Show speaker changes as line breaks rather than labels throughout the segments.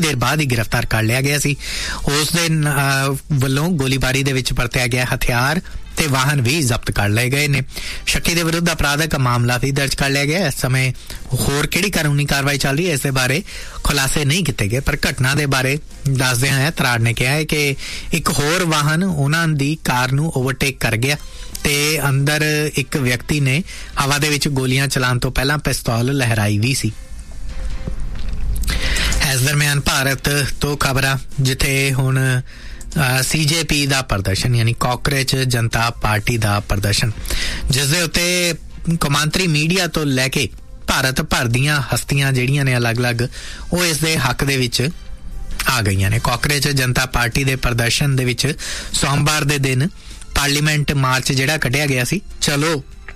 देर बाद ही गिरफ्तार कर लिया गया सी। उस दे वल्लों गोलीबारी दे विच वरतिया गया हथियार ते वाहन भी जब्त कर लए गए ने। शक्की दे विरुद्ध अपराधक मामला भी दर्ज कर लिया गया। इस समय होर किहड़ी कानूनी कार्रवाई चल रही है इस दे बारे खुलासे नहीं किए गए, पर घटना दे बारे दसदे हैं तराड़ ने कहा है कि एक होर वाहन उन्हां दी कार नूं ओवरटेक कर गया ते अंदर एक व्यक्ति ने हवा दे विच गोलियां चलाउण तो पहलां पिस्तौल लहराई भी सी। इस दरम्यान भारत तो खबरां जिथे हुण CJP दा प्रदर्शन यानी कांग्रेस जनता पार्टी दा प्रदर्शन जिस दे उत्ते कौमांतरी मीडिया तो लैके भारत भर दियां हस्तियां जिहड़ियां ने अलग-अलग वो इस दे हक दे विच आ गईयां ने। कांग्रेस जनता पार्टी दे प्रदर्शन दे विच सोमवार दे दिन पार्लीमेंट मार्च जिहड़ा कढिया गया सी चलो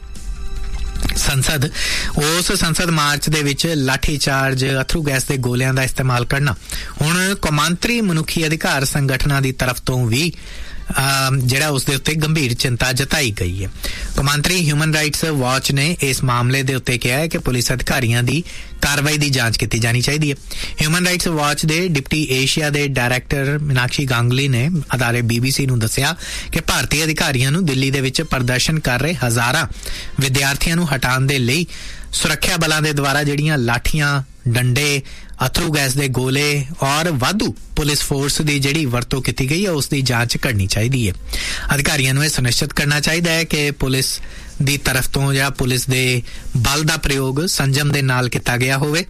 संसद, उस संसद मार्च दे विच लाठी चार्ज अथरू गैस दे गोलियां दा इस्तेमाल करना हुण कौमांतरी मनुखी अधिकार संगठनां दी तरफ तो भी जिहड़ा उस दे उत्ते गंभीर चिंता जताई गई है। कौमांतरी ह्यूमन राइट्स वॉच ने इस मामले दे उत्ते कहा है कि पुलिस अधिकारियों की कार्रवाई की जांच की जानी चाहिए है। ह्यूमन राइट्स वॉच के डिप्टी एशिया के डायरैक्टर मीनाक्षी गांगुली ने अदारे BBC नूं दस्सिया कि भारतीय अधिकारियों नूं दिल्ली दे विच प्रदर्शन कर रहे हज़ारां विद्यार्थियों नूं हटाउण दे लई सुरक्षा बलों के द्वारा जिहड़ियां लाठियां डंडे अथरू गैस दे गोले और वाधू पुलिस फोर्स की जिहड़ी वरतों की गई है उसकी जांच करनी चाहिए है। अधिकारियों नूं यह सुनिश्चित करना चाहिए है कि पुलिस की तरफ तो या पुलिस के बल का प्रयोग संजम के नाल किया गया होवे।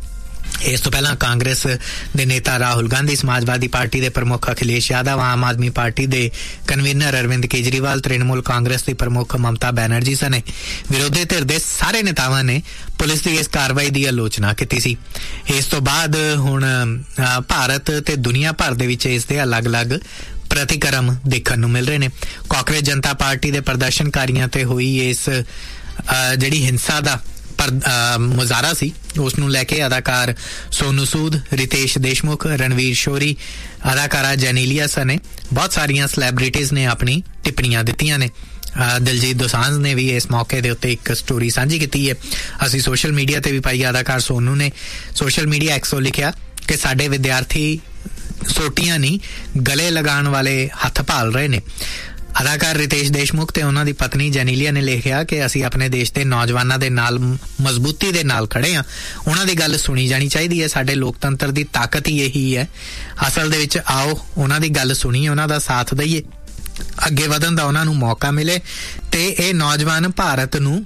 इस तो पहला कांग्रेस दे नेता राहुल गांधी, समाजवादी पार्टी दे प्रमुख अखिलेश यादव, आम आदमी पार्टी दे कन्वीनर अरविंद केजरीवाल, तृणमूल कांग्रेस की प्रमुख ममता बैनर्जी सने विरोधी धिर दे सारे नेतावां ने पुलिस की इस कार्रवाई की आलोचना की सी। इस तो बाद हुण भारत ते दुनिया भर दे विच इस दे अलग-अलग प्रतिक्रम देखण नूं मिल रहे ने। कांग्रेस जनता पार्टी दे प्रदर्शनकारियों ते होई इस जिहड़ी हिंसा दा मुजाहरा सी उसनूं लैके अदाकार सोनू सूद, रितेश देशमुख, रणवीर शोरी, अदाकारा जेनेलिया सने बहुत सारियां सैलेब्रिटीज़ ने अपनी टिप्पणियां दित्तियां ने। दिलजीत दोसांझ ने भी इस मौके दे उत्ते एक स्टोरी सांझी की है, असीं सोशल मीडिया ते भी पाई। अदाकार सोनू ने सोशल मीडिया एक्सो लिखिया कि साडे विद्यार्थी सोटियां नहीं गले लगाण वाले हथ भाल रहे ने। अदाकार रितेश देशमुख ते उन्हां दी पत्नी जेनेलिया ने लिखिया कि असीं अपने देश दे नौजवानां दे नाल मजबूती दे नाल खड़े हां, उन्हां दी गल सुनी जानी चाहिदी है। साडे लोकतंत्र दी ताकत ही यही है। असल दे विच आओ उन्हां दी गल सुणीए, उन्हां दा साथ दईए, अगे वधण दा उन्हां नूं मौका मिले ते इह नौजवान भारत नूं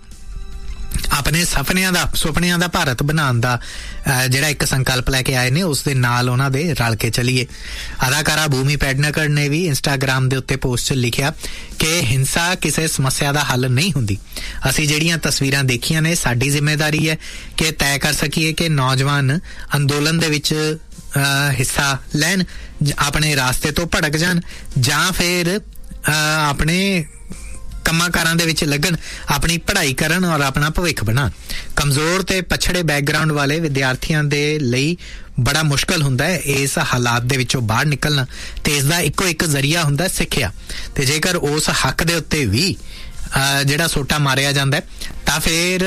अपने सुपनियां दा भारत बनाउण दा जिहड़ा एक संकल्प लैके आए ने उस दे नाल उन्हां दे रल के चलीए। अदाकारा भूमि पेडनेकर ने भी इंस्टाग्राम दे उत्ते पोस्ट च लिखिया कि हिंसा किसी समस्या दा हल नहीं हुंदी। असीं जिहड़ियां तस्वीरां देखियां ने साडी जिम्मेदारी है कि तय कर सकीए कि नौजवान अंदोलन दे विच हिस्सा लैन, अपने रास्ते तो भड़क जाण जां फिर अपने कम्माकारां दे विच लगन, अपनी पढ़ाई करन और अपना भविख बनाण। कमजोर ते पछड़े बैकग्राउंड वाले विद्यार्थियों दे लई बड़ा मुश्किल हुंदा है इस हालात दे विचों बाहर निकलना ते इस दा इक्को एक जरिया हुंदा सिक्ख्या ते जेकर उस हक दे उत्ते भी जिहड़ा सोटा मारिया जांदा है तां फिर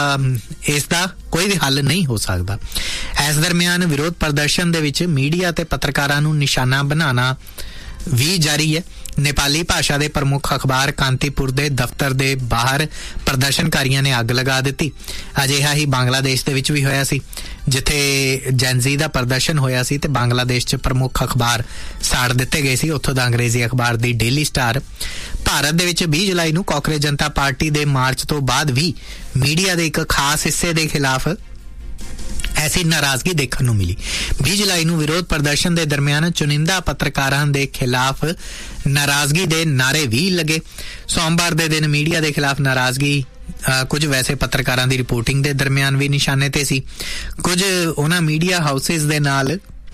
इसदा कोई भी हल नहीं हो सकदा। इस दरम्यान विरोध प्रदर्शन दे विच मीडिया ते पत्रकारां नूं निशाना बनाना भी जारी है। नेपाली भाषा के प्रमुख अखबार कांतिपुर के दफ्तर के बाहर प्रदर्शनकारियों ने अग लगा दी। अजिहा ही बांग्लादेश के विच भी होया सी जिथे जैनजी का प्रदर्शन होया सी ते बांग्लादेश च प्रमुख अखबार साड़ दिते गए सी। उत्थों दा अंग्रेजी अखबार दी डेली स्टार भारत दे विच 20 जुलाई नूं कांग्रेस जनता पार्टी के मार्च तो बाद भी मीडिया के एक खास हिस्से के खिलाफ ऐसी नाराजगी देखने को मिली। 20 जुलाई नूं विरोध प्रदर्शन के दरमियान चुनिंदा पत्रकारां दे खिलाफ नाराजगी दे नारे भी लगे। सोमवार दे दिन मीडिया के खिलाफ नाराजगी कुछ वैसे पत्रकारां दी रिपोर्टिंग के दरमियान भी निशाने ते सी। कुछ उन्हां मीडिया हाउसेस दे नाल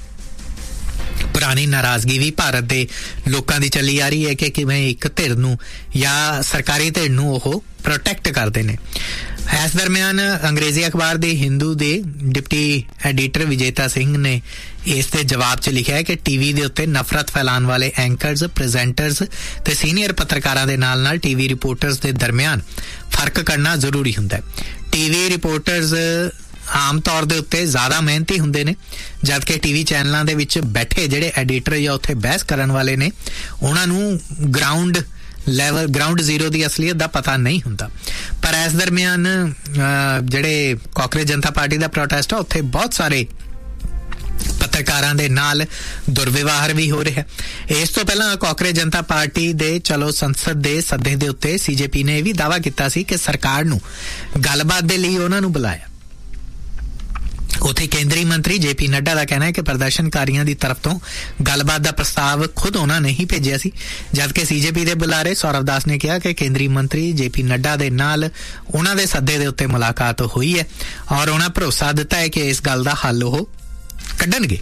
पुरानी नाराजगी भी भारत के लोगों की चली आ रही है कि किवें एक धिर नूं या सरकारी धिर नूं ओह प्रोटैक्ट करते हैं। इस दरमियान अंग्रेजी अखबार दी हिंदू दे डिप्टी एडिटर विजेता सिंह ने इस ते जवाब च लिखा है कि टीवी दे उत्ते नफरत फैलाने वाले एंकर्स, प्रेजेंटर्स ते सीनियर पत्रकारां दे नाल नाल टीवी रिपोर्टर्स दे दरमियान फर्क करना जरूरी हुंदा है। टीवी रिपोर्टर्स ਆਮ ਤੌਰ ਦੇ ਉੱਤੇ ਜ਼ਿਆਦਾ ਮਿਹਨਤੀ ਹੁੰਦੇ ਨੇ, ਜਦਕਿ ਟੀਵੀ ਚੈਨਲਾਂ ਦੇ ਵਿੱਚ ਬੈਠੇ ਜਿਹੜੇ ਐਡੀਟਰ ਜਾਂ ਉੱਥੇ ਬਹਿਸ ਕਰਨ ਵਾਲੇ ਨੇ ਉਹਨਾਂ ਨੂੰ ਗਰਾਊਂਡ ਜ਼ੀਰੋ ਦੀ ਅਸਲੀਅਤ ਦਾ ਪਤਾ ਨਹੀਂ ਹੁੰਦਾ। ਪਰ ਇਸ ਦਰਮਿਆਨ ਜਿਹੜੇ ਕਾਂਗਰਸ ਜਨਤਾ ਪਾਰਟੀ ਦਾ ਪ੍ਰੋਟੈਸਟ ਆ ਉੱਥੇ ਬਹੁਤ ਸਾਰੇ ਪੱਤਰਕਾਰਾਂ ਦੇ ਨਾਲ ਦੁਰਵਿਵਹਾਰ ਵੀ ਹੋ ਰਿਹਾ। ਇਸ ਤੋਂ ਪਹਿਲਾਂ ਕਾਂਗਰਸ ਜਨਤਾ ਪਾਰਟੀ ਦੇ ਚਲੋ ਸੰਸਦ ਦੇ ਸੱਦੇ ਦੇ ਉੱਤੇ CJP ਨੇ ਇਹ ਵੀ ਦਾਅਵਾ ਕੀਤਾ ਸੀ ਕਿ ਸਰਕਾਰ ਨੂੰ ਗੱਲਬਾਤ ਦੇ ਲਈ ਉਹਨਾਂ ਨੂੰ ਬੁਲਾਇਆ। ਉੱਥੇ ਕੇਂਦਰੀ ਮੰਤਰੀ JP ਨੱਡਾ ਦਾ ਕਹਿਣਾ ਹੈ ਕਿ ਪ੍ਰਦਰਸ਼ਨਕਾਰੀਆਂ ਦੀ ਤਰਫ ਤੋਂ ਗੱਲਬਾਤ ਦਾ ਪ੍ਰਸਤਾਵ ਖੁਦ ਉਹਨਾਂ ਨੇ ਹੀ ਭੇਜਿਆ ਸੀ, ਜਦਕਿ CJP ਦੇ ਬੁਲਾਰੇ ਸੌਰਵ ਦਾਸ ਨੇ ਕਿਹਾ ਕਿ ਕੇਂਦਰੀ ਮੰਤਰੀ JP ਨੱਡਾ ਦੇ ਨਾਲ ਉਹਨਾਂ ਦੇ ਸੱਦੇ ਦੇ ਉੱਤੇ ਮੁਲਾਕਾਤ ਹੋਈ ਹੈ ਔਰ ਉਹਨਾਂ ਭਰੋਸਾ ਦਿੱਤਾ ਹੈ ਕਿ ਇਸ ਗੱਲ ਦਾ ਹੱਲ ਉਹ ਕੱਢਣਗੇ।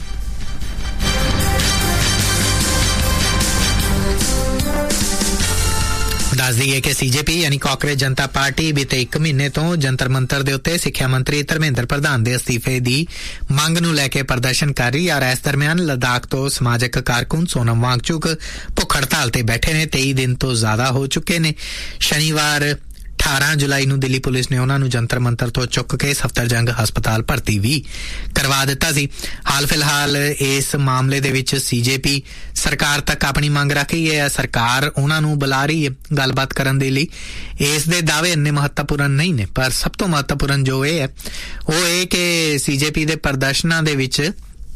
ਦੱਸ ਦਈਏ ਕਿ CJP ਯਾਨੀ ਕਾਂਗਰਸ ਜਨਤਾ ਪਾਰਟੀ ਬੀਤੇ 1 ਮਹੀਨੇ ਤੋਂ ਜੰਤਰ ਮੰਤਰ ਦੇ ਉੱਤੇ ਸਿੱਖਿਆ ਮੰਤਰੀ ਧਰਮੇਂਦਰ ਪ੍ਰਧਾਨ ਦੇ ਅਸਤੀਫੇ ਦੀ ਮੰਗ ਨੂੰ ਲੈ ਕੇ ਪ੍ਰਦਰਸ਼ਨ ਕਰ ਰਹੀ ਔਰ ਇਸ ਦਰਮਿਆਨ ਲੱਦਾਖ ਤੋਂ ਸਮਾਜਿਕ ਕਾਰਕੁਨ ਸੋਨਮ ਵਾਂਗਚੁਕ ਭੁੱਖ ਹੜਤਾਲ ਤੇ ਬੈਠੇ ਨੇ। 23 ਦਿਨ ਤੋਂ ਜ਼ਿਆਦਾ ਹੋ ਚੁੱਕੇ ਨੇ। ਸ਼ਨੀਵਾਰ 18 ਜੁਲਾਈ ਨੂੰ ਦਿੱਲੀ ਪੁਲਿਸ ਨੇ ਉਹਨਾਂ ਨੂੰ ਜੰਤਰ ਮੰਤਰ ਤੋਂ ਚੁੱਕ ਕੇ ਸਫਦਰਜੰਗ ਹਸਪਤਾਲ ਭਰਤੀ ਵੀ ਕਰਵਾ ਦਿੱਤਾ ਸੀ। ਹਾਲ ਫਿਲਹਾਲ ਇਸ ਮਾਮਲੇ ਦੇ ਵਿੱਚ CJP ਸਰਕਾਰ ਤੱਕ ਆਪਣੀ ਮੰਗ ਰੱਖ ਰਹੀ ਹੈ। ਸਰਕਾਰ ਉਹਨਾਂ ਨੂੰ ਬੁਲਾ ਰਹੀ ਹੈ ਗੱਲਬਾਤ ਕਰਨ ਦੇ ਲਈ। ਇਸ ਦੇ ਦਾਅਵੇ ਇੰਨੇ ਮਹੱਤਵਪੂਰਨ ਨਹੀਂ ਨੇ, ਪਰ ਸਭ ਤੋਂ ਮਹੱਤਵਪੂਰਨ ਜੋ ਇਹ ਹੈ ਉਹ ਇਹ ਕਿ CJP ਦੇ ਪ੍ਰਦਰਸ਼ਨਾਂ ਦੇ ਵਿੱਚ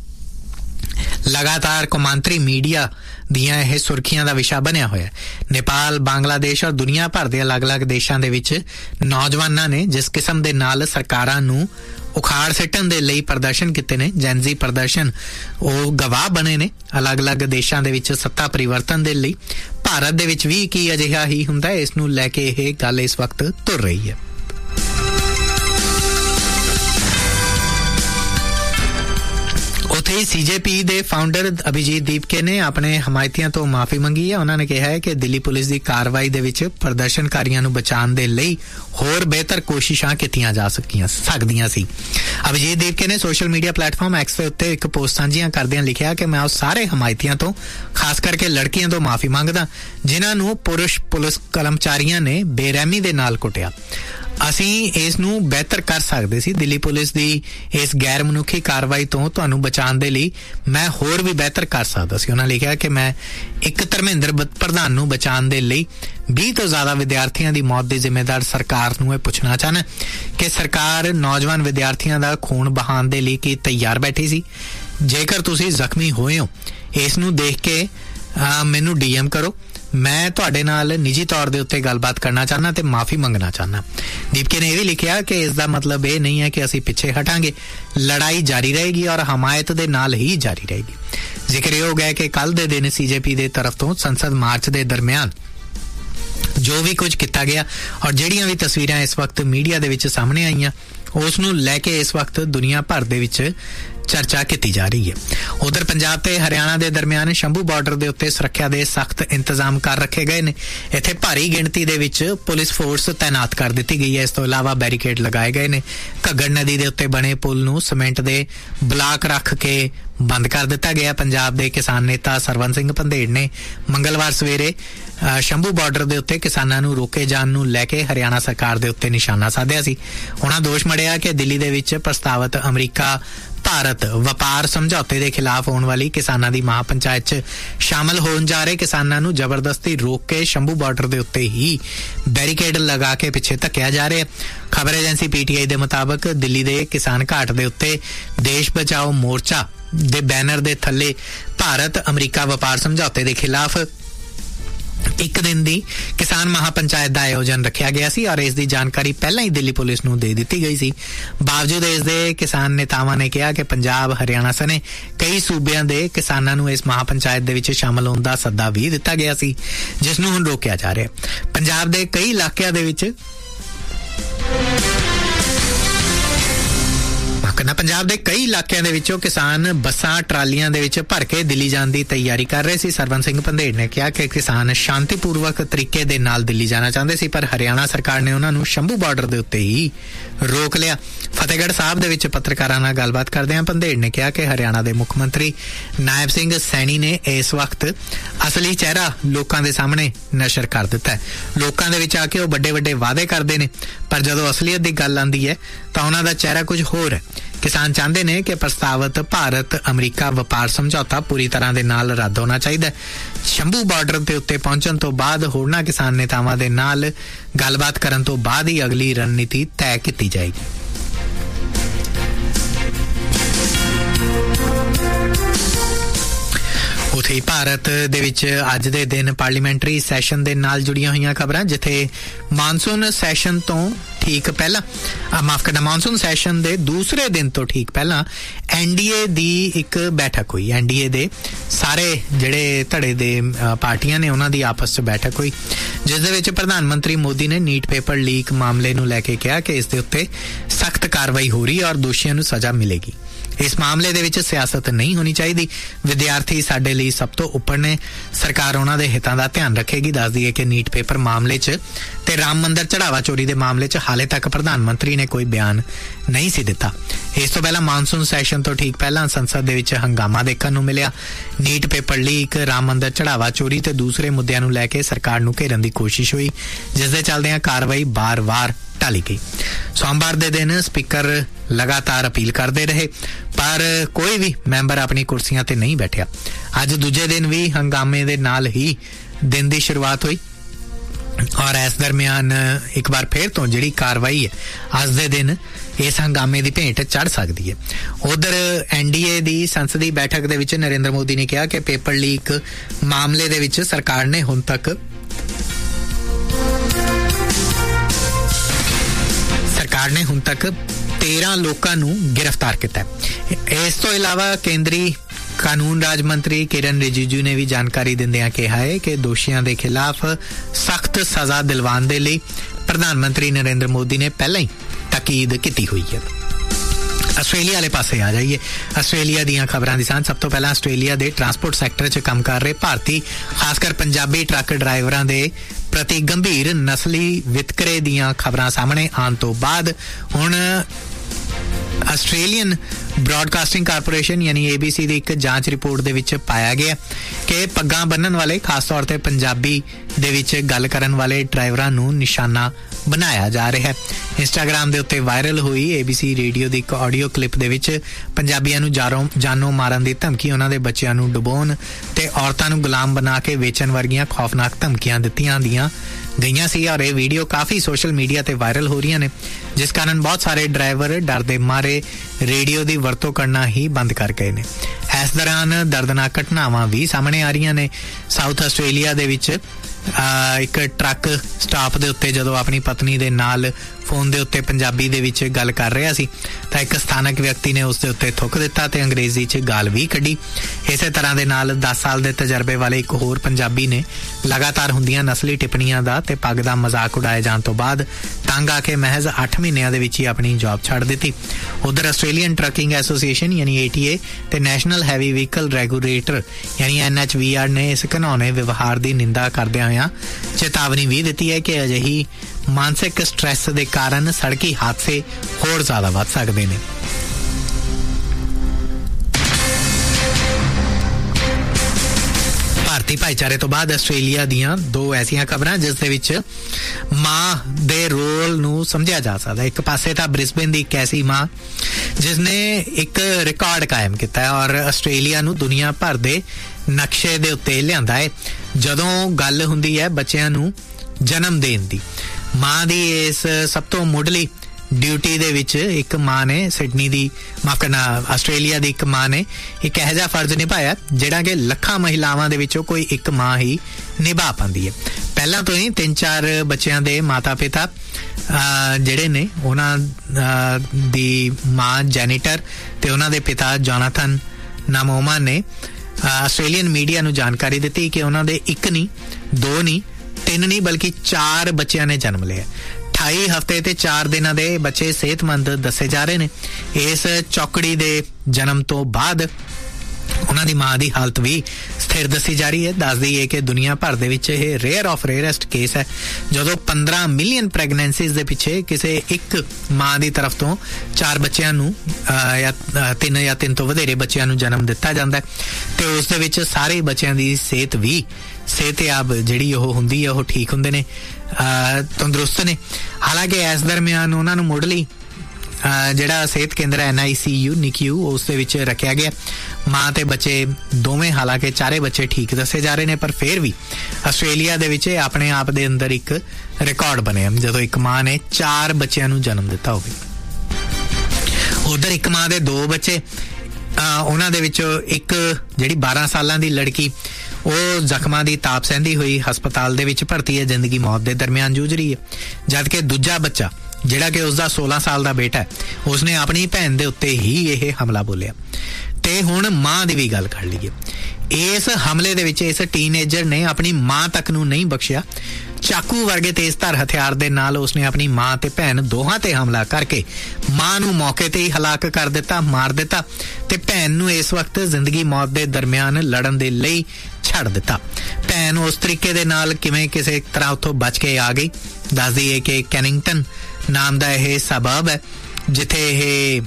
ਲਗਾਤਾਰ ਕੌਮਾਂਤਰੀ ਮੀਡੀਆ ਦੀਆਂ ਇਹ ਸੁਰਖੀਆਂ ਦਾ ਵਿਸ਼ਾ ਬਣਿਆ ਹੋਇਆ। ਨੇਪਾਲ, ਬੰਗਲਾਦੇਸ਼ ਔਰ ਦੁਨੀਆ ਭਰ ਦੇ ਅਲੱਗ-ਅਲੱਗ ਦੇਸ਼ਾਂ ਦੇ ਵਿੱਚ ਨੌਜਵਾਨਾਂ ਨੇ ਜਿਸ ਕਿਸਮ ਦੇ ਨਾਲ ਸਰਕਾਰਾਂ ਨੂੰ ਉਖਾੜ ਸਿੱਟਣ ਦੇ ਲਈ ਪ੍ਰਦਰਸ਼ਨ ਕੀਤੇ ਨੇ, ਜੈਨਜ਼ੀ ਪ੍ਰਦਰਸ਼ਨ, ਉਹ ਗਵਾਹ ਬਣੇ ਨੇ ਅਲੱਗ-ਅਲੱਗ ਦੇਸ਼ਾਂ ਦੇ ਵਿੱਚ ਸੱਤਾ ਪਰਿਵਰਤਨ ਦੇ ਲਈ। ਭਾਰਤ ਦੇ ਵਿੱਚ ਵੀ ਕੀ ਅਜਿਹਾ ਹੀ ਹੁੰਦਾ, ਇਸ ਨੂੰ ਲੈ ਕੇ ਇਹ ਗੱਲ ਇਸ ਵਕਤ ਤੁਰ ਰਹੀ ਹੈ। ਉੱਥੇ ਹੀ CJP ਦੇ ਫਾਊਂਡਰ ਅਭਿਜੀਤ ਦੀਪਕੇ ਨੇ ਆਪਣੇ ਹਮਾਇਤੀਆਂ ਤੋਂ ਮਾਫੀ ਮੰਗੀ ਹੈ। ਉਹਨਾਂ ਨੇ ਕਿਹਾ ਹੈ ਕਿ ਦਿੱਲੀ ਪੁਲਿਸ ਦੀ ਕਾਰਵਾਈ ਦੇ ਵਿੱਚ ਪ੍ਰਦਰਸ਼ਨਕਾਰੀਆਂ ਨੂੰ ਬਚਾਉਣ ਦੇ ਲਈ ਹੋਰ ਬਿਹਤਰ ਕੋਸ਼ਿਸ਼ਾਂ ਕੀਤੀਆਂ ਜਾ ਸਕਦੀਆਂ ਸੀ। ਅਭਿਜੀਤ ਦੀਪਕੇ ਨੇ ਸੋਸ਼ਲ ਮੀਡੀਆ ਪਲੇਟਫਾਰਮ X ਦੇ ਉੱਤੇ ਇੱਕ ਪੋਸਟ ਸਾਂਝੀਆਂ ਕਰਦਿਆਂ ਲਿਖਿਆ ਕਿ ਮੈਂ ਉਸ ਸਾਰੇ ਹਮਾਇਤੀਆਂ ਤੋਂ, ਖਾਸ ਕਰਕੇ ਲੜਕੀਆਂ ਤੋਂ ਮਾਫੀ ਮੰਗਦਾ ਜਿਨ੍ਹਾਂ ਨੂੰ ਪੁਲਿਸ ਕਰਮਚਾਰੀਆਂ ਨੇ ਬੇਰਹਿਮੀ ਦੇ ਨਾਲ ਕੁੱਟਿਆ। ਅਸੀਂ ਇਸ ਨੂੰ ਬਿਹਤਰ ਕਰ ਸਕਦੇ ਸੀ। ਦਿੱਲੀ ਪੁਲਿਸ ਦੀ ਇਸ ਗੈਰ ਮਨੁੱਖੀ ਕਾਰਵਾਈ ਤੋਂ ਤੁਹਾਨੂੰ ਬਚਾਉਣ ਦੇ ਲਈ ਮੈਂ ਹੋਰ ਵੀ ਬਿਹਤਰ ਕਰ ਸਕਦਾ ਸੀ। ਉਹਨਾਂ ਲਿਖਿਆ ਕਿ ਮੈਂ ਇੱਕ ਧਰਮੇਂਦਰ ਪ੍ਰਧਾਨ ਨੂੰ ਬਚਾਉਣ ਦੇ ਲਈ 20 ਤੋਂ ਜ਼ਿਆਦਾ ਵਿਦਿਆਰਥੀਆਂ ਦੀ ਮੌਤ ਦੀ ਜ਼ਿੰਮੇਦਾਰ ਸਰਕਾਰ ਨੂੰ ਇਹ ਪੁੱਛਣਾ ਚਾਹੁੰਦਾ ਕਿ ਸਰਕਾਰ ਨੌਜਵਾਨ ਵਿਦਿਆਰਥੀਆਂ ਦਾ ਖੂਨ ਬਹਾਉਣ ਦੇ ਲਈ ਕੀ ਤਿਆਰ ਬੈਠੀ ਸੀ? ਜੇਕਰ ਤੁਸੀਂ ਜ਼ਖਮੀ ਹੋਏ ਹੋ, ਇਸ ਨੂੰ ਦੇਖ ਕੇ ਮੈਨੂੰ DM ਕਰੋ। ਮੈਂ ਤੁਹਾਡੇ ਨਾਲ ਨਿੱਜੀ ਤੌਰ ਦੇ ਉੱਤੇ ਗੱਲਬਾਤ ਕਰਨਾ ਚਾਹੁੰਦਾ ਤੇ ਮਾਫੀ ਮੰਗਣਾ ਚਾਹੁੰਦਾ। ਦੀਪਕੇ ਨੇ ਇਹ ਵੀ ਲਿਖਿਆ ਕਿ ਇਸ ਦਾ ਮਤਲਬ ਇਹ ਨਹੀਂ ਹੈ ਕਿ ਅਸੀਂ ਪਿੱਛੇ ਹਟਾਂਗੇ, ਲੜਾਈ ਜਾਰੀ ਰਹੇਗੀ ਔਰ ਹਮਾਇਤ ਦੇ ਨਾਲ ਹੀ ਜਾਰੀ ਰਹੇਗੀ। ਜ਼ਿਕਰਯੋਗ ਹੈ ਕਿ ਕੱਲ ਦੇ ਦਿਨ CJP ਦੇ ਤਰਫ ਤੋਂ ਸੰਸਦ ਮਾਰਚ ਦੇ ਦਰਮਿਆਨ ਜੋ ਵੀ ਕੁਝ ਕੀਤਾ ਗਿਆ ਔਰ ਜਿਹੜੀਆਂ ਵੀ ਤਸਵੀਰਾਂ ਇਸ ਵਕਤ ਮੀਡੀਆ ਦੇ ਵਿੱਚ ਸਾਹਮਣੇ ਆਈਆਂ, ਉਸ ਨੂੰ ਲੈ ਕੇ ਇਸ ਵਕਤ ਦੁਨੀਆ ਭਰ ਦੇ ਵਿੱਚ ਚਰਚਾ ਕੀਤੀ ਜਾ ਰਹੀ ਹੈ। ਉਧਰ ਪੰਜਾਬ ਤੇ ਹਰਿਆਣਾ ਦੇ ਦਰਮਿਆਨ ਸ਼ੰਭੂ ਬਾਰਡਰ ਦੇ ਉੱਤੇ ਸੁਰੱਖਿਆ ਦੇ ਸਖਤ ਇੰਤਜ਼ਾਮ ਕਰ ਰੱਖੇ ਗਏ ਨੇ। ਇੱਥੇ ਭਾਰੀ ਗਿਣਤੀ ਦੇ ਵਿੱਚ ਪੁਲਿਸ ਫੋਰਸ ਤੈਨਾਤ ਕਰ ਦਿੱਤੀ ਗਈ ਹੈ। ਇਸ ਤੋਂ ਇਲਾਵਾ ਬੈਰੀਕੇਡ ਲਗਾਏ ਗਏ ਨੇ। ਘੱਗਰ ਨਦੀ ਦੇ ਉੱਤੇ ਬਣੇ ਪੁਲ ਨੂੰ ਸੀਮੈਂਟ ਦੇ ਬਲਾਕ ਰੱਖ ਕੇ ਬੰਦ ਕਰ ਦਿੱਤਾ ਗਿਆ। ਪੰਜਾਬ ਦੇ ਕਿਸਾਨ ਨੇਤਾ ਸਰਵਨ ਸਿੰਘ ਪੰਧੇੜ ਨੇ ਮੰਗਲਵਾਰ ਸਵੇਰੇ ਸ਼ੰਭੂ ਬਾਰਡਰ ਦੇ ਉੱਤੇ ਕਿਸਾਨਾਂ ਨੂੰ ਰੋਕੇ ਜਾਣ ਨੂੰ ਲੈ ਕੇ ਹਰਿਆਣਾ ਸਰਕਾਰ ਦੇ ਉੱਤੇ ਨਿਸ਼ਾਨਾ ਸਾਧਿਆ ਸੀ। ਉਹਨਾਂ ਦੋਸ਼ ਮੜਿਆ ਕਿ ਦਿੱਲੀ ਦੇ ਵਿੱਚ ਪ੍ਰਸਤਾਵਿਤ ਅਮਰੀਕਾ ਭਾਰਤ ਵਪਾਰ ਸਮਝੌਤੇ ਦੇ ਖਿਲਾਫ ਹੋਣ ਵਾਲੀ ਕਿਸਾਨਾਂ ਦੀ ਮਹਾਪੰਚਾਇਤ 'ਚ ਸ਼ਾਮਲ ਹੋਣ ਜਾ ਰਹੇ ਕਿਸਾਨਾਂ ਨੂੰ ਜ਼ਬਰਦਸਤੀ ਰੋਕ ਕੇ ਸ਼ੰਭੂ ਬਾਰਡਰ ਦੇ ਉੱਤੇ ਹੀ ਬੈਰੀਕੇਡ ਲਗਾ ਕੇ ਪਿੱਛੇ ਧੱਕਿਆ ਜਾ ਰਿਹਾ। ਖਬਰ ਏਜੰਸੀ PTI ਦੇ ਮੁਤਾਬਕ ਦਿੱਲੀ ਦੇ ਕਿਸਾਨ ਘਾਟ ਦੇ ਉੱਤੇ ਦੇਸ਼ ਬਚਾਓ ਮੋਰਚਾ ਦੇ ਬੈਨਰ ਦੇ ਥੱਲੇ ਭਾਰਤ ਅਮਰੀਕਾ ਵਪਾਰ ਸਮਝੌਤੇ ਦੇ ਖਿਲਾਫ ਇੱਕ ਦਿਨ ਦੀ ਕਿਸਾਨ ਮਹਾਪੰਚਾਇਤ ਦਾ ਆਯੋਜਨ ਰੱਖਿਆ ਗਿਆ ਸੀ ਔਰ ਇਸ ਦੀ ਜਾਣਕਾਰੀ ਪਹਿਲਾਂ ਹੀ ਦਿੱਲੀ ਪੁਲਿਸ ਨੂੰ ਦੇ ਦਿੱਤੀ ਗਈ ਸੀ। ਬਾਵਜੂਦ ਇਸ ਦੇ ਕਿਸਾਨ ਨੇਤਾਵਾਂ ਨੇ ਕਿਹਾ ਕਿ ਪੰਜਾਬ, ਹਰਿਆਣਾ ਸਣੇ ਕਈ ਸੂਬਿਆਂ ਦੇ ਕਿਸਾਨਾਂ ਨੂੰ ਇਸ ਮਹਾਪੰਚਾਇਤ ਦੇ ਵਿੱਚ ਸ਼ਾਮਲ ਹੋਣ ਦਾ ਸੱਦਾ ਵੀ ਦਿੱਤਾ ਗਿਆ ਸੀ, ਜਿਸ ਨੂੰ ਹੁਣ ਰੋਕਿਆ ਜਾ ਰਿਹਾ। ਪੰਜਾਬ ਦੇ ਕਈ ਇਲਾਕਿਆਂ ਦੇ ਵਿੱਚ ਕਰਨਾ। ਪੰਜਾਬ ਦੇ ਕਈ ਇਲਾਕਿਆਂ ਦੇ ਵਿੱਚੋਂ ਕਿਸਾਨ ਬੱਸਾਂ ਟਰਾਲੀਆਂ ਦੇ ਵਿੱਚ ਭਰ ਕੇ ਦਿੱਲੀ ਜਾਣ ਦੀ ਤਿਆਰੀ ਕਰ ਰਹੇ ਸੀ। ਸਰਵਨ ਸਿੰਘ ਪੰਧੇੜ ਨੇ ਕਿਹਾ ਕਿ ਕਿਸਾਨ ਸ਼ਾਂਤੀਪੂਰਵਕ ਤਰੀਕੇ ਦੇ ਨਾਲ ਦਿੱਲੀ ਜਾਣਾ ਚਾਹੁੰਦੇ ਸੀ, ਪਰ ਹਰਿਆਣਾ ਸਰਕਾਰ ਨੇ ਉਹਨਾਂ ਨੂੰ ਸ਼ੰਭੂ ਬਾਰਡਰ ਦੇ ਉੱਤੇ ਹੀ ਰੋਕ ਲਿਆ। ਫਤਿਹਗੜ੍ਹ ਸਾਹਿਬ ਦੇ ਵਿੱਚ ਪੱਤਰਕਾਰਾਂ ਨਾਲ ਗੱਲਬਾਤ ਕਰਦਿਆਂ ਪੰਧੇੜ ਨੇ ਕਿਹਾ ਕਿ ਹਰਿਆਣਾ ਦੇ ਮੁੱਖ ਮੰਤਰੀ ਨਾਇਬ ਸਿੰਘ ਸੈਣੀ ਨੇ ਇਸ ਵਕਤ ਅਸਲੀ ਚਿਹਰਾ ਲੋਕਾਂ ਦੇ ਸਾਹਮਣੇ ਨਸ਼ਰ ਕਰ ਦਿੱਤਾ ਹੈ। ਲੋਕਾਂ ਦੇ ਵਿੱਚ ਆ ਕੇ ਉਹ ਵੱਡੇ ਵੱਡੇ ਵਾਅਦੇ ਕਰਦੇ ਨੇ, ਪਰ ਜਦੋਂ ਅਸਲੀਅਤ ਦੀ ਗੱਲ ਆਉਂਦੀ ਹੈ ਤਾਂ ਉਹਨਾਂ ਦਾ ਚਿਹਰਾ ਕੁਝ ਹੋਰ ਹੈ। ਕਿਸਾਨ ਚਾਹੁੰਦੇ ਨੇ ਕਿ ਪ੍ਰਸਤਾਵਿਤ ਭਾਰਤ ਅਮਰੀਕਾ ਵਪਾਰ ਸਮਝੌਤਾ ਪੂਰੀ ਤਰ੍ਹਾਂ ਦੇ ਨਾਲ ਰੱਦ ਹੋਣਾ ਚਾਹੀਦਾ। ਸ਼ੰਭੂ ਬਾਰਡਰ ਦੇ ਉੱਤੇ ਪਹੁੰਚਣ ਤੋਂ ਬਾਅਦ ਹੋਰਨਾਂ ਕਿਸਾਨ ਨੇਤਾਵਾਂ ਦੇ ਨਾਲ ਗੱਲਬਾਤ ਕਰਨ ਤੋਂ ਬਾਅਦ ਹੀ ਅਗਲੀ ਰਣਨੀਤੀ ਤੈਅ ਕੀਤੀ ਜਾਏਗੀ। ਉੱਥੇ ਹੀ ਭਾਰਤ ਦੇ ਵਿੱਚ ਅੱਜ ਦੇ ਦਿਨ ਪਾਰਲੀਮੈਂਟਰੀ ਸੈਸ਼ਨ ਦੇ ਨਾਲ ਜੁੜੀਆਂ ਹੋਈਆਂ ਖਬਰਾਂ, ਜਿੱਥੇ ਮਾਨਸੂਨ ਸੈਸ਼ਨ ਤੋਂ ਠੀਕ ਪਹਿਲਾਂ ਮਾਨਸੂਨ ਸੈਸ਼ਨ ਦੇ ਦੂਸਰੇ ਦਿਨ ਤੋਂ ਠੀਕ ਪਹਿਲਾਂ NDA ਦੀ ਇੱਕ ਬੈਠਕ ਹੋਈ। NDA ਦੇ ਸਾਰੇ ਜਿਹੜੇ ਧੜੇ ਦੇ ਪਾਰਟੀਆਂ ਨੇ ਉਹਨਾਂ ਦੀ ਆਪਸ 'ਚ ਬੈਠਕ ਹੋਈ, ਜਿਸ ਦੇ ਵਿੱਚ ਪ੍ਰਧਾਨ ਮੰਤਰੀ ਮੋਦੀ ਨੇ ਨੀਟ ਪੇਪਰ ਲੀਕ ਮਾਮਲੇ ਨੂੰ ਲੈ ਕੇ ਕਿਹਾ ਕਿ ਇਸ ਦੇ ਉੱਤੇ ਸਖਤ ਕਾਰਵਾਈ ਹੋ ਰਹੀ ਹੈ ਔਰ ਦੋਸ਼ੀਆਂ ਨੂੰ ਸਜ਼ਾ ਮਿਲੇਗੀ। ਇਸ ਮਾਮਲੇ ਦੇ ਵਿੱਚ ਸਿਆਸਤ ਨਹੀਂ ਹੋਣੀ ਚਾਹੀਦੀ। ਵਿਦਿਆਰਥੀ ਸਾਡੇ ਲਈ ਸਭ ਤੋਂ ਉੱਪਰ ਨੇ। ਸਰਕਾਰ ਉਹਨਾਂ ਦੇ ਹਿੱਤਾਂ ਦਾ ਧਿਆਨ ਰੱਖੇਗੀ। ਦੱਸ ਦਈਏ ਕਿ ਨੀਟ ਪੇਪਰ ਮਾਮਲੇ 'ਚ ਤੇ ਰਾਮ ਮੰਦਰ ਚੜਾਵਾ ਚੋਰੀ ਦੇ ਮਾਮਲੇ 'ਚ ਹਾਲੇ ਤੱਕ ਪ੍ਰਧਾਨ ਮੰਤਰੀ ਨੇ ਕੋਈ ਬਿਆਨ ਨਹੀਂ ਸੀ ਦਿੱਤਾ। ਇਸ ਤੋਂ ਪਹਿਲਾਂ ਮਾਨਸੂਨ ਸੈਸ਼ਨ ਤੋਂ ਠੀਕ ਪਹਿਲਾਂ ਸੰਸਦ ਦੇ ਵਿੱਚ ਹੰਗਾਮਾ ਦੇਖਣ ਨੂੰ ਮਿਲਿਆ। ਨੀਟ ਪੇਪਰ ਲੀਕ, ਰਾਮ ਮੰਦਰ ਚੜਾਵਾ ਚੋਰੀ ਤੇ ਦੂਸਰੇ ਮੁੱਦਿਆਂ ਨੂੰ ਲੈ ਕੇ ਸਰਕਾਰ ਨੂੰ ਘੇਰਨ ਦੀ ਕੋਸ਼ਿਸ਼ ਹੋਈ, ਜਿਸ ਦੇ ਚੱਲਦਿਆਂ ਕਾਰਵਾਈ ਬਾਰ-ਬਾਰ ਟਾਲੀ ਗਈ। ਸੋਮਵਾਰ ਦੇ ਦਿਨ ਸਪੀਕਰ ਲਗਾਤਾਰ ਅਪੀਲ ਕਰਦੇ ਰਹੇ, ਪਰ ਕੋਈ ਵੀ ਮੈਂਬਰ ਆਪਣੀ ਕੁਰਸੀਆਂ ਤੇ ਨਹੀਂ ਬੈਠਿਆ। ਅੱਜ ਦੂਜੇ ਦਿਨ ਵੀ ਹੰਗਾਮੇ ਦੇ ਨਾਲ ਹੀ ਦਿਨ ਦੀ ਸ਼ੁਰੂਆਤ ਹੋਈ ਔਰ ਇਸ ਦਰਮਿਆਨ ਇੱਕ ਵਾਰ ਫਿਰ ਤੋਂ ਜਿਹੜੀ ਕਾਰਵਾਈ ਹੈ ਅੱਜ ਦੇ ਦਿਨ ਇਸ ਹੰਗਾਮੇ ਦੀ ਭੇਂਟ ਚੜ ਸਕਦੀ ਹੈ। ਉਧਰ NDA ਦੀ ਸੰਸਦੀ ਬੈਠਕ ਦੇ ਵਿੱਚ ਨਰਿੰਦਰ ਮੋਦੀ ਨੇ ਕਿਹਾ ਕਿ ਪੇਪਰ ਲੀਕ ਮਾਮਲੇ ਦੇ ਵਿੱਚ ਸਰਕਾਰ ਨੇ ਹੁਣ ਤੱਕ 13 ਲੋਕਾਂ ਨੂੰ ਗ੍ਰਿਫਤਾਰ ਕੀਤਾ ਹੈ। ਇਸ ਤੋਂ ਇਲਾਵਾ ਕੇਂਦਰੀ ਕਾਨੂੰਨ ਰਾਜ ਮੰਤਰੀ ਕਿਰਨ ਰਿਜੀਜੂ ਨੇ ਵੀ ਜਾਣਕਾਰੀ ਦਿੰਦਿਆਂ ਕਿਹਾ ਹੈ ਕਿ ਦੋਸ਼ੀਆਂ ਦੇ ਖਿਲਾਫ ਸਖਤ ਸਜ਼ਾ ਦਿਲਵਾਉਣ ਦੇ ਲਈ ਪ੍ਰਧਾਨ ਮੰਤਰੀ ਨਰਿੰਦਰ ਮੋਦੀ ਨੇ ਪਹਿਲਾਂ ਹੀ ਤਾਕੀਦ ਕੀਤੀ ਹੋਈ ਹੈ। ਆਸਟ੍ਰੇਲੀਆ ਵਾਲੇ ਪਾਸੇ ਆ ਜਾਈਏ। ਆਸਟ੍ਰੇਲੀਆ ਦੀਆਂ ਖਬਰਾਂ ਦੀ ਸਾਂਝ। ਸਭ ਤੋਂ ਪਹਿਲਾਂ ਆਸਟ੍ਰੇਲੀਆ ਦੇ ਟਰਾਂਸਪੋਰਟ ਸੈਕਟਰ 'ਚ ਕੰਮ ਕਰ ਰਹੇ ਭਾਰਤੀ, ਖਾਸ ਕਰ ਪੰਜਾਬੀ ਟਰੱਕ ਡਰਾਈਵਰਾਂ ਦੇ ਪ੍ਰਤੀ ਗੰਭੀਰ ਨਸਲੀ ਵਿਤਕਰੇ ਦੀਆਂ ਖਬਰਾਂ ਸਾਹਮਣੇ ਆਉਣ ਤੋਂ ਬਾਅਦ ਹੁਣ ਆਸਟ੍ਰੇਲੀਅਨ ਬ੍ਰੌਡਕਾਸਟਿੰਗ ਕਾਰਪੋਰੇਸ਼ਨ ਯਾਨੀ ABC ਦੀ ਇੱਕ ਜਾਂਚ ਰਿਪੋਰਟ ਦੇ ਵਿੱਚ ਪਾਇਆ ਗਿਆ ਕਿ ਪੱਗਾਂ ਬੰਨ੍ਹਣ ਵਾਲੇ, ਖਾਸ ਤੌਰ ਤੇ ਪੰਜਾਬੀ ਦੇ ਵਿੱਚ ਗੱਲ ਕਰਨ ਵਾਲੇ ਡਰਾਈਵਰਾਂ ਨੂੰ ਨਿਸ਼ਾਨਾ ਬਣਾਇਆ ਜਾ ਰਿਹਾ ਹੈ। ਇੰਸਟਾਗ੍ਰਾਮ ਦੇ ਉੱਤੇ ਵਾਇਰਲ ਹੋਈ ABC ਰੇਡੀਓ ਦੀ ਇੱਕ ਆਡੀਓ ਕਲਿੱਪ ਦੇ ਵਿੱਚ ਪੰਜਾਬੀਆਂ ਨੂੰ ਜਾਨੋਂ ਮਾਰਨ ਦੀ ਧਮਕੀ, ਉਹਨਾਂ ਦੇ ਬੱਚਿਆਂ ਨੂੰ ਡੁਬੋਣ ਤੇ ਔਰਤਾਂ ਨੂੰ ਗੁਲਾਮ ਬਣਾ ਕੇ ਵੇਚਣ ਵਰਗੀਆਂ ਖੌਫਨਾਕ ਧਮਕੀਆਂ ਦਿੱਤੀਆਂ ਗਈਆਂ ਸੀ ਔਰ ਇਹ ਵੀਡੀਓ ਕਾਫੀ ਸੋਸ਼ਲ ਮੀਡੀਆ ਤੇ ਵਾਇਰਲ ਹੋ ਰਹੀਆਂ ਨੇ, ਜਿਸ ਕਾਰਨ ਬਹੁਤ ਸਾਰੇ ਡਰਾਈਵਰ ਡਰ ਦੇ ਮਾਰੇ ਰੇਡੀਓ ਦੀ ਵਰਤੋਂ ਕਰਨਾ ਹੀ ਬੰਦ ਕਰ ਗਏ ਨੇ। ਇਸ ਦੌਰਾਨ ਦਰਦਨਾਕ ਘਟਨਾਵਾਂ ਵੀ ਸਾਹਮਣੇ ਆ ਰਹੀਆਂ ਨੇ। ਸਾਊਥ ਆਸਟ੍ਰੇਲੀਆ ਦੇ ਵਿੱਚ ਇੱਕ ਟਰੱਕ ਸਟਾਪ ਦੇ ਉੱਤੇ ਜਦੋਂ ਆਪਣੀ ਪਤਨੀ ਦੇ ਨਾਲ ਫੋਨ ਦੇ ਉੱਤੇ ਪੰਜਾਬੀ ਦੇ ਵਿੱਚ ਗੱਲ ਕਰ ਰਿਹਾ ਸੀ ਤਾਂ ਇੱਕ ਸਥਾਨਕ ਵਿਅਕਤੀ ਨੇ ਉਸ ਦੇ ਉੱਤੇ ਥੁੱਕ ਦਿੱਤਾ ਤੇ ਅੰਗਰੇਜ਼ੀ 'ਚ ਗਾਲ ਵੀ ਕੱਢੀ। ਇਸੇ ਤਰ੍ਹਾਂ ਦੇ ਨਾਲ 10 ਸਾਲ ਦੇ ਤਜਰਬੇ ਵਾਲੇ ਇੱਕ ਹੋਰ ਪੰਜਾਬੀ ਨੇ ਲਗਾਤਾਰ ਹੁੰਦੀਆਂ ਨਸਲੀ ਟਿੱਪਣੀਆਂ ਦਾ ਤੇ ਪੱਗ ਦਾ ਮਜ਼ਾਕ ਉਡਾਏ ਜਾਣ ਤੋਂ ਬਾਅਦ ਤੰਗ ਆ ਕੇ ਮਹਿਜ਼ 8 ਮਹੀਨਿਆਂ ਦੇ ਵਿੱਚ ਹੀ ਆਪਣੀ ਜੌਬ ਛੱਡ ਦਿੱਤੀ। ਉਧਰ ਆਸਟ੍ਰੇਲੀਅਨ ਟਰੱਕਿੰਗ ਐਸੋਸੀਏਸ਼ਨ ਯਾਨੀ ATA ਤੇ ਨੈਸ਼ਨਲ ਹੈਵੀ ਵਹੀਕਲ ਰੈਗੂਲੇਟਰ ਯਾਨੀ NHVR ਨੇ ਇਸ ਘਿਨੌਣੇ ਵਿਵਹਾਰ ਦੀ ਨਿੰਦਾ ਕਰਦਿਆਂ ਹੋਇਆਂ ਚੇਤਾਵਨੀ ਵੀ ਦਿੱਤੀ ਹੈ ਕਿ ਅਜਿਹੀ ਮਾਨਸਿਕ ਸਟ੍ਰੈਸ ਦੇ ਕਾਰਨ ਸੜਕੀ ਹਾਦਸੇ ਹੋਰ ਜ਼ਿਆਦਾ ਵੱਧ ਸਕਦੇ ਨੇ। ਭਾਰਤੀ ਭਾਈਚਾਰੇ ਤੋਂ ਬਾਅਦ ਆਸਟ੍ਰੇਲੀਆ ਦੀਆਂ ਦੋ ਐਸੀਆਂ ਖਬਰਾਂ ਜਿਸ ਦੇ ਵਿੱਚ ਮਾਂ ਦੇ ਰੋਲ ਨੂੰ ਸਮਝਿਆ ਜਾ ਸਕਦਾ। ਇੱਕ ਪਾਸੇ ਤਾਂ ਬ੍ਰਿਸਬੇਨ ਦੀ ਇੱਕ ਐਸੀ ਮਾਂ ਜਿਸ ਨੇ ਇੱਕ ਰਿਕਾਰਡ ਕਾਇਮ ਕੀਤਾ ਹੈ ਔਰ ਆਸਟ੍ਰੇਲੀਆ ਨੂੰ ਦੁਨੀਆ ਭਰ ਦੇ ਨਕਸ਼ੇ ਦੇ ਉੱਤੇ ਲਿਆਂਦਾ ਹੈ ਜਦੋਂ ਗੱਲ ਹੁੰਦੀ ਹੈ ਬੱਚਿਆਂ ਨੂੰ ਜਨਮ ਦੇਣ ਦੀ। ਮਾਂ ਦੀ ਇਸ ਸਭ ਤੋਂ ਮੁੱਢਲੀ ਡਿਊਟੀ ਦੇ ਵਿੱਚ ਇੱਕ ਮਾਂ ਨੇ ਆਸਟ੍ਰੇਲੀਆ ਦੀ ਇੱਕ ਮਾਂ ਨੇ ਇੱਕ ਇਹੋ ਜਿਹਾ ਫਰਜ਼ ਨਿਭਾਇਆ ਜਿਹੜਾ ਕਿ ਲੱਖਾਂ ਮਹਿਲਾਵਾਂ ਦੇ ਵਿੱਚੋਂ ਕੋਈ ਇੱਕ ਮਾਂ ਹੀ ਨਿਭਾ ਪਾਉਂਦੀ ਹੈ। ਪਹਿਲਾਂ ਤੋਂ ਹੀ 3-4 ਬੱਚਿਆਂ ਦੇ ਮਾਤਾ ਪਿਤਾ ਜਿਹੜੇ ਨੇ ਉਹਨਾਂ ਦੀ ਮਾਂ ਜੈਨੀਟਰ ਤੇ ਉਹਨਾਂ ਦੇ ਪਿਤਾ ਜੋਨਾਥਨ ਨਾਮੋਮਾ ਨੇ ਆਸਟ੍ਰੇਲੀਅਨ ਮੀਡੀਆ ਨੂੰ ਜਾਣਕਾਰੀ ਦਿੱਤੀ ਕਿ ਉਹਨਾਂ ਦੇ 1 ਨਹੀਂ 2 ਨਹੀਂ 3 ਨਹੀਂ ਬਲਕਿ 4 ਬੱਚਿਆਂ ਨੇ ਜਨਮ ਲਿਆ। 28 ਹਫ਼ਤੇ ਤੇ 4 ਦਿਨਾਂ ਦੇ ਬੱਚੇ ਸਿਹਤਮੰਦ ਦੱਸੇ ਜਾ ਰਹੇ ਨੇ। ਇਸ ਚੌਕੜੀ ਦੇ ਜਨਮ ਤੋਂ ਬਾਅਦ ਉਹਨਾਂ ਦੀ ਮਾਂ ਦੀ ਹਾਲਤ ਵੀ ਸਥਿਰ ਦੱਸੀ ਜਾ ਰਹੀ ਹੈ। ਦੱਸ ਦਈਏ ਕਿ ਦੁਨੀਆ ਭਰ ਦੇ ਵਿੱਚ ਇਹ ਰੇਅਰ ਆਫ ਰੇਅਰੈਸਟ ਕੇਸ ਹੈ ਜਦੋਂ 15 ਮਿਲੀਅਨ ਪ੍ਰੈਗਨੈਂਸੀਜ਼ ਦੇ ਪਿੱਛੇ ਕਿਸੇ ਇੱਕ ਮਾਂ ਦੀ ਤਰਫ ਤੋਂ 4 ਬੱਚਿਆਂ ਨੂੰ ਜਾਂ 3 ਤੋਂ ਵਧੇਰੇ ਬੱਚਿਆਂ ਨੂੰ ਜਨਮ ਦਿੱਤਾ ਜਾਂਦਾ ਤੇ ਉਸ ਦੇ ਵਿੱਚ ਸਾਰੇ ਬੱਚਿਆਂ ਦੀ ਸਿਹਤਯਾਬ ਜਿਹੜੀ ਉਹ ਹੁੰਦੀ ਹੈ ਉਹ ਠੀਕ ਹੁੰਦੇ ਨੇ, ਤੰਦਰੁਸਤ ਨੇ। ਹਾਲਾਂਕਿ ਇਸ ਦਰਮਿਆਨ ਉਹਨਾਂ ਨੂੰ ਮੁੱਢਲੀ ਜਿਹੜਾ ਸਿਹਤ ਕੇਂਦਰ NICU NICU ਉਸ ਦੇ ਵਿੱਚ ਰੱਖਿਆ ਗਿਆ। ਮਾਂ ਤੇ ਬੱਚੇ ਦੋਵੇਂ, ਹਾਲਾਂਕਿ ਚਾਰੇ ਬੱਚੇ ਠੀਕ ਦੱਸੇ ਜਾ ਰਹੇ ਨੇ, ਪਰ ਫਿਰ ਵੀ ਆਸਟ੍ਰੇਲੀਆ ਦੇ ਵਿੱਚ ਆਪਣੇ ਆਪ ਦੇ ਅੰਦਰ ਇੱਕ ਰਿਕਾਰਡ ਬਣਿਆ ਜਦੋਂ ਇੱਕ ਮਾਂ ਨੇ 4 ਬੱਚਿਆਂ ਨੂੰ ਜਨਮ ਦਿੱਤਾ ਹੋਵੇ। ਉਧਰ ਇੱਕ ਮਾਂ ਦੇ 2 ਬੱਚੇ, ਉਹਨਾਂ ਦੇ ਵਿੱਚੋਂ ਇੱਕ ਜਿਹੜੀ 12 ਸਾਲਾਂ ਦੀ ਲੜਕੀ ਉਹ ਜ਼ਖਮਾਂ ਦੀ ਤਾਪ ਸਹਿੰਦੀ ਹੋਈ ਹਸਪਤਾਲ ਦੇ ਵਿੱਚ ਭਰਤੀ ਹੈ, ਜ਼ਿੰਦਗੀ ਮੌਤ ਦੇ ਦਰਮਿਆਨ ਜੂਝ ਰਹੀ ਹੈ। ਜਦਕਿ ਦੂਜਾ ਬੱਚਾ ਜਿਹੜਾ ਕਿ ਉਸਦਾ 16 ਸਾਲ ਦਾ ਬੇਟਾ ਹੈ, ਉਸਨੇ ਆਪਣੀ ਭੈਣ ਦੇ ਉੱਤੇ ਹੀ ਇਹ ਹਮਲਾ ਬੋਲਿਆ। ਤੇ ਹੁਣ ਮਾਂ ਦੀ ਵੀ ਗੱਲ ਕਰ ਲਈਏ। ਇਸ ਹਮਲੇ ਦੇ ਵਿੱਚ ਇਸ ਟੀਨੇਜਰ ਨੇ ਆਪਣੀ ਮਾਂ ਤੱਕ ਨੂੰ ਨਹੀਂ ਬਖਸ਼ਿਆ। ਚਾਕੂ ਵਰਗੇ ਤੇਜ਼ਧਾਰ ਹਥਿਆਰ ਦੇ ਨਾਲ ਉਸਨੇ ਆਪਣੀ ਮਾਂ ਤੇ ਭੈਣ ਦੋਹਾਂ ਤੇ ਹਮਲਾ ਕਰਕੇ ਮਾਂ ਨੂੰ ਮੌਕੇ ਤੇ ਹੀ ਹਲਾਕ ਕਰ ਦਿੱਤਾ, ਮਾਰ ਦਿੱਤਾ ਤੇ ਭੈਣ ਨੂੰ ਇਸ ਵਕਤ ਜ਼ਿੰਦਗੀ ਮੌਤ ਦੇ ਦਰਮਿਆਨ ਲੜਨ ਦੇ ਲਈ ਛੱਡ ਦਿੱਤਾ। ਭੈਣ ਉਸ ਤਰੀਕੇ ਦੇ ਨਾਲ ਕਿਵੇਂ ਕਿਸੇ ਤਰ੍ਹਾਂ ਉੱਥੋਂ ਬਚ ਕੇ ਆ ਗਈ। ਦੱਸ ਦਈਏ ਕਿ ਕੈਨਿੰਗਟਨ ਨਾਮ ਦਾ ਇਹ ਸਬਬ ਹੈ ਜਿੱਥੇ ਇਹ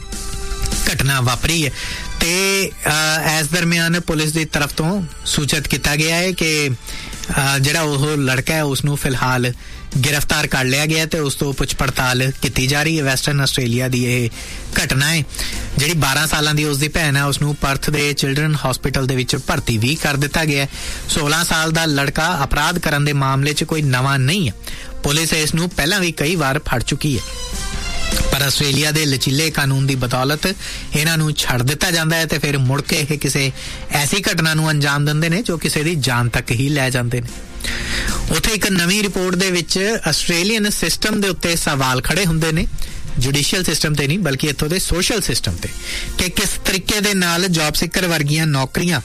ਘਟਨਾ ਵਾਪਰੀ ਹੈ ਤੇ ਇਸ ਦਰਮਿਆਨ ਪੁਲਿਸ ਦੀ ਤਰਫ ਤੋਂ ਸੂਚਿਤ ਕੀਤਾ ਗਿਆ ਹੈ ਕਿ ਜਿਹੜਾ ਉਹ ਲੜਕਾ ਹੈ ਉਸਨੂੰ ਫਿਲਹਾਲ ਗ੍ਰਿਫਤਾਰ ਕਰ ਲਿਆ ਗਿਆ ਤੇ ਉਸ ਤੋਂ ਪੁੱਛ ਪੜਤਾਲ ਕੀਤੀ ਜਾ ਰਹੀ ਹੈ। ਵੈਸਟਰਨ ਆਸਟ੍ਰੇਲੀਆ ਦੀ ਇਹ ਘਟਨਾ ਹੈ। ਜਿਹੜੀ 12 ਸਾਲਾਂ ਦੀ ਉਸਦੀ ਭੈਣ ਹੈ ਉਸਨੂੰ ਪਰਥ ਦੇ ਚਿਲਡਰਨ ਹਸਪੀਟਲ ਦੇ ਵਿੱਚ ਭਰਤੀ ਵੀ ਕਰ ਦਿੱਤਾ ਗਿਆ। 16 ਸਾਲ ਦਾ ਲੜਕਾ ਅਪਰਾਧ ਕਰਨ ਦੇ ਮਾਮਲੇ 'ਚ ਕੋਈ ਨਵਾਂ ਨਹੀਂ ਹੈ। ਪੁਲਿਸ ਇਸ ਨੂੰ ਪਹਿਲਾਂ ਵੀ ਕਈ ਵਾਰ ਫੜ ਚੁੱਕੀ ਹੈ, ਪਰ ਆਸਟ੍ਰੇਲੀਆ ਦੇ ਲਚੀਲੇ ਕਾਨੂੰਨ ਦੀ ਬਦੌਲਤ ਇਹਨਾਂ ਨੂੰ ਛੱਡ ਦਿੱਤਾ ਜਾਂਦਾ ਹੈ ਤੇ ਫਿਰ ਮੁੜ ਕੇ ਇਹ ਕਿਸੇ ਐਸੀ ਘਟਨਾ ਨੂੰ ਅੰਜਾਮ ਦਿੰਦੇ ਨੇ ਜੋ ਕਿਸੇ ਦੀ ਜਾਨ ਤੱਕ ਹੀ ਲੈ ਜਾਂਦੇ ਨੇ। ਉੱਥੇ ਇੱਕ ਨਵੀਂ ਰਿਪੋਰਟ ਦੇ ਵਿੱਚ ਆਸਟ੍ਰੇਲੀਅਨ ਸਿਸਟਮ ਦੇ ਉੱਤੇ ਸਵਾਲ ਖੜੇ ਹੁੰਦੇ ਨੇ, ਜੁਡੀਸ਼ੀਅਲ ਸਿਸਟਮ ਤੇ ਨਹੀਂ ਬਲਕਿ ਇੱਥੋਂ ਦੇ ਸੋਸ਼ਲ ਸਿਸਟਮ ਤੇ, ਕਿ ਕਿਸ ਤਰੀਕੇ ਦੇ ਨਾਲ ਜੌਬ ਸਿੱਕਰ ਵਰਗੀਆਂ ਨੌਕਰੀਆਂ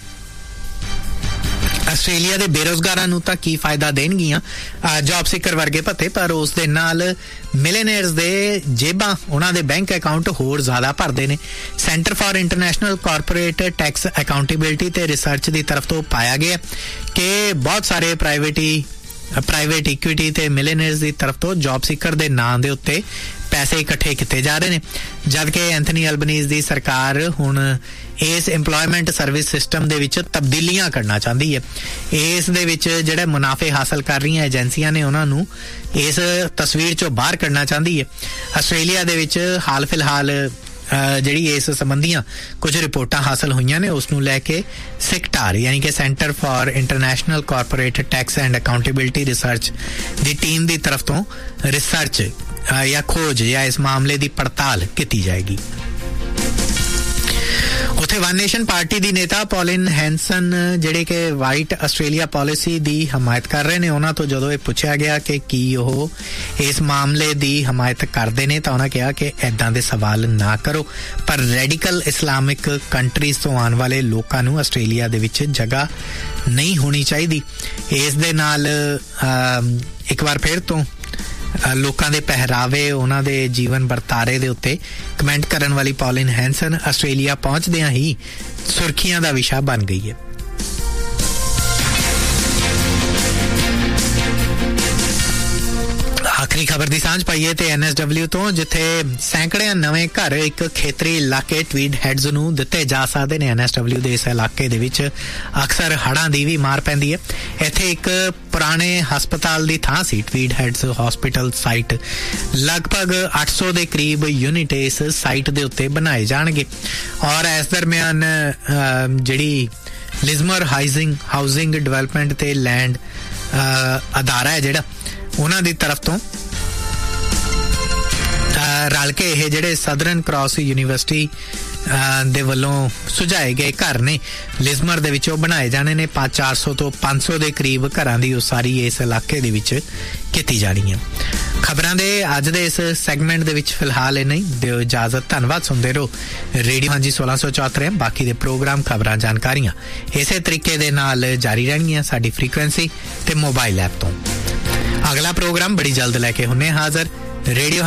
ਆਸਟ੍ਰੇਲੀਆ ਦੇ ਬੇਰੁਜ਼ਗਾਰਾਂ ਨੂੰ ਤਾਂ ਕੀ ਫਾਇਦਾ ਦੇਣਗੀਆਂ ਜੌਬ ਸਿੱਕਰ ਵਰਗੇ ਭੱਤੇ, ਪਰ ਉਸ ਦੇ ਨਾਲ ਮਿਲੀਅਨਰਸ ਦੇ ਜੇਬਾਂ, ਉਹਨਾਂ ਦੇ ਬੈਂਕ ਅਕਾਊਂਟ ਹੋਰ ਜ਼ਿਆਦਾ ਭਰਦੇ ਨੇ। Centre for international corporate tax accountability ਤੇ ਰਿਸਰਚ ਦੀ ਤਰਫ ਤੋਂ ਪਾਇਆ ਗਿਆ ਕਿ ਬਹੁਤ ਸਾਰੇ ਪ੍ਰਾਈਵੇਟ ਇਕੁਇਟੀ ਤੇ ਮਿਲੀਅਨਰਸ ਦੀ ਤਰਫ ਤੋਂ ਜੌਬ ਸਿੱਕਰ ਦੇ ਨਾਂ ਦੇ ਉੱਤੇ ਪੈਸੇ ਇਕੱਠੇ ਕੀਤੇ ਜਾ ਰਹੇ ਨੇ, ਜਦਕਿ ਐਂਥਨੀ ਐਲਬਨੀਜ਼ ਦੀ ਸਰਕਾਰ ਹੁਣ ਇਸ ਇੰਪਲੋਇਮੈਂਟ ਸਰਵਿਸ ਸਿਸਟਮ ਦੇ ਵਿੱਚ ਤਬਦੀਲੀਆਂ ਕਰਨਾ ਚਾਹੁੰਦੀ ਹੈ। ਇਸ ਦੇ ਵਿੱਚ ਜਿਹੜੇ ਮੁਨਾਫੇ ਹਾਸਲ ਕਰ ਰਹੀਆਂ ਏਜੰਸੀਆਂ ਨੇ ਉਹਨਾਂ ਨੂੰ ਇਸ ਤਸਵੀਰ 'ਚੋਂ ਬਾਹਰ ਕੱਢਣਾ ਚਾਹੁੰਦੀ ਹੈ। ਆਸਟ੍ਰੇਲੀਆ ਦੇ ਵਿੱਚ ਹਾਲ ਫਿਲਹਾਲ ਜਿਹੜੀ ਇਸ ਸੰਬੰਧੀਆਂ ਕੁਝ ਰਿਪੋਰਟਾਂ ਹਾਸਲ ਹੋਈਆਂ ਨੇ ਉਸ ਨੂੰ ਲੈ ਕੇ ਸਿਕਟਾਰ ਯਾਨੀ ਕਿ centre for international corporate tax and accountability research the team ਦੀ ਤਰਫ ਤੋਂ ਰਿਸਰਚ ਜਾਂ ਖੋਜ ਜਾਂ ਇਸ ਮਾਮਲੇ ਦੀ ਪੜਤਾਲ ਕੀਤੀ ਜਾਏਗੀ। ਉੱਥੇ ਵਨ ਨੇਸ਼ਨ ਪਾਰਟੀ ਦੀ ਨੇਤਾ ਪੌਲਿਨ ਹੈਂਸਨ ਜਿਹੜੇ ਕਿ ਵਾਈਟ ਆਸਟ੍ਰੇਲੀਆ ਪਾਲਿਸੀ ਦੀ ਹਮਾਇਤ ਕਰ ਰਹੇ ਨੇ, ਉਹਨਾਂ ਤੋਂ ਜਦੋਂ ਇਹ ਪੁੱਛਿਆ ਗਿਆ ਕਿ ਕੀ ਉਹ ਇਸ ਮਾਮਲੇ ਦੀ ਹਮਾਇਤ ਕਰਦੇ ਨੇ ਤਾਂ ਉਹਨਾਂ ਕਿਹਾ ਕਿ ਐਦਾਂ ਦੇ ਸਵਾਲ ਨਾ ਕਰੋ, ਪਰ ਰੈਡੀਕਲ ਇਸਲਾਮਿਕ ਕੰਟਰੀਜ਼ ਤੋਂ ਆਉਣ ਵਾਲੇ ਲੋਕਾਂ ਨੂੰ ਆਸਟ੍ਰੇਲੀਆ ਦੇ ਵਿੱਚ ਜਗ੍ਹਾ ਨਹੀਂ ਹੋਣੀ ਚਾਹੀਦੀ। ਇਸ ਦੇ ਨਾਲ ਇੱਕ ਵਾਰ ਫਿਰ ਤੋਂ ਲੋਕਾਂ ਦੇ ਪਹਿਰਾਵੇ, ਉਹਨਾਂ ਦੇ ਜੀਵਨ ਵਰਤਾਰੇ ਦੇ ਉੱਤੇ ਕਮੈਂਟ ਕਰਨ ਵਾਲੀ ਪੌਲਿਨ ਹੈਂਸਨ ਆਸਟ੍ਰੇਲੀਆ ਪਹੁੰਚਦਿਆਂ ਹੀ ਸੁਰਖੀਆਂ ਦਾ ਵਿਸ਼ਾ ਬਣ ਗਈ ਹੈ। ਆਖਰੀ ਖਬਰ ਦੀ ਸਾਂਝ ਪਾਈਏ ਤੇ NSW ਤੋਂ, ਜਿੱਥੇ ਸੈਂਕੜਿਆਂ ਨਵੇਂ ਘਰ ਇੱਕ ਖੇਤਰੀ ਇਲਾਕੇ ਟਵੀਡ ਹੈਡਜ਼ ਨੂੰ ਦਿੱਤੇ ਜਾ ਸਕਦੇ ਨੇ। NSW ਦੇ ਇਸ ਇਲਾਕੇ ਦੇ ਵਿੱਚ ਅਕਸਰ ਹੜ੍ਹਾਂ ਦੀ ਵੀ ਮਾਰ ਪੈਂਦੀ ਹੈ। ਇੱਥੇ ਇੱਕ ਪੁਰਾਣੇ ਹਸਪਤਾਲ ਦੀ ਥਾਂ ਸੀ ਟਵੀਡ ਹੈਡਜ਼ ਹਸਪੀਟਲ ਸਾਈਟ। ਲਗਭਗ 800 ਦੇ ਕਰੀਬ ਯੂਨਿਟ ਇਸ ਸਾਈਟ ਦੇ ਉੱਤੇ ਬਣਾਏ ਜਾਣਗੇ ਔਰ ਇਸ ਦਰਮਿਆਨ ਜਿਹੜੀ ਲਿਜ਼ਮਰ ਹਾਊਸਿੰਗ ਡਿਵੈਲਪਮੈਂਟ ਤੇ ਲੈਂਡ ਅਦਾਰਾ ਹੈ ਜਿਹੜਾ, ਉਹਨਾਂ ਦੀ ਤਰਫ ਤੋਂ ਰਲ ਕੇ ਇਹ ਜਿਹੜੇ ਸਦਰਨ ਕ੍ਰਾਸ ਯੂਨੀਵਰਸਿਟੀ ਦੇ ਵੱਲੋਂ ਸੁਝਾਏ ਗਏ ਘਰ ਨੇ ਲਿਜ਼ਮਰ ਦੇ ਵਿੱਚ ਉਹ ਬਣਾਏ ਜਾਣੇ ਨੇ। 400 ਤੋਂ 500 ਦੇ ਕਰੀਬ ਘਰਾਂ ਦੀ ਉਸਾਰੀ ਇਸ ਇਲਾਕੇ ਦੇ ਵਿੱਚ ਕੀਤੀ ਜਾਣੀ ਹੈ। ਖਬਰਾਂ ਦੇ ਅੱਜ ਦੇ ਇਸ ਸੈਗਮੈਂਟ ਦੇ ਵਿੱਚ ਫਿਲਹਾਲ ਇਹ ਨਹੀਂ, ਦਿਓ ਇਜਾਜ਼ਤ। ਧੰਨਵਾਦ। ਸੁਣਦੇ ਰਹੋ ਰੇਡੀਓ ਹਾਂਜੀ 1674। ਬਾਕੀ ਦੇ ਪ੍ਰੋਗਰਾਮ, ਖਬਰਾਂ, ਜਾਣਕਾਰੀਆਂ ਇਸੇ ਤਰੀਕੇ ਦੇ ਨਾਲ ਜਾਰੀ ਰਹਿਣਗੀਆਂ ਸਾਡੀ ਫ੍ਰੀਕੁਐਂਸੀ ਤੇ ਮੋਬਾਈਲ ਐਪ ਤੋਂ। ਅਗਲਾ ਪ੍ਰੋਗਰਾਮ ਬੜੀ ਜਲਦ ਲੈ ਕੇ ਹੁੰਨੇ ਹਾਜ਼ਰ। ਰੇਡੀਓ